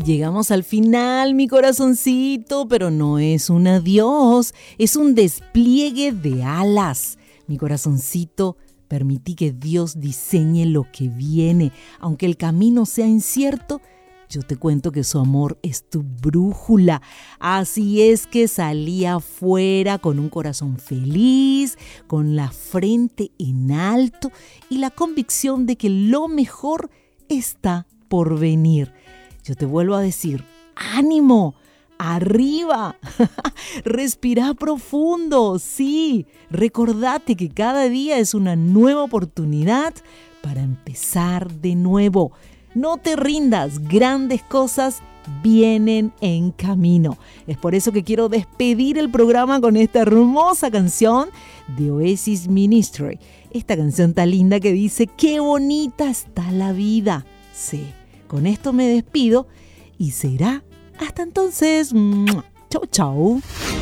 Y llegamos al final, mi corazoncito, pero no es un adiós, es un despliegue de alas. Mi corazoncito, permití que Dios diseñe lo que viene. Aunque el camino sea incierto, yo te cuento que su amor es tu brújula. Así es que salí afuera con un corazón feliz, con la frente en alto y la convicción de que lo mejor está por venir. Yo te vuelvo a decir, ánimo, arriba, respira profundo, sí, recordate que cada día es una nueva oportunidad para empezar de nuevo. No te rindas, grandes cosas vienen en camino. Es por eso que quiero despedir el programa con esta hermosa canción de Oasis Ministry. Esta canción tan linda que dice, qué bonita está la vida. Sí. Con esto me despido y será hasta entonces. Chau, chau.